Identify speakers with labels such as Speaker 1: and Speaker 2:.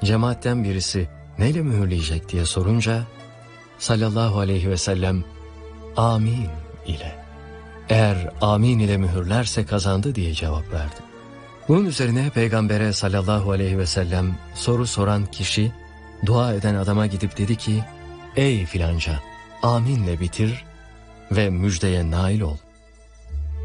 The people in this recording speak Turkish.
Speaker 1: Cemaatten birisi neyle mühürleyecek diye sorunca sallallahu aleyhi ve sellem amin ile, eğer amin ile mühürlerse kazandı diye cevap verdi. Bunun üzerine Peygamber'e sallallahu aleyhi ve sellem soru soran kişi dua eden adama gidip dedi ki, ey filanca, aminle bitir ve müjdeye nail ol.